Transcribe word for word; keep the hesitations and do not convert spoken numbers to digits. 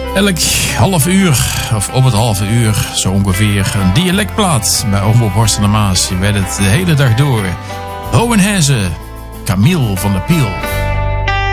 Elk half uur, of op het halve uur, zo ongeveer, een dialectplaat bij Omroep Horst aan de Maas. Je werd het de hele dag door. Rowan Hezen, Camille van der Piel.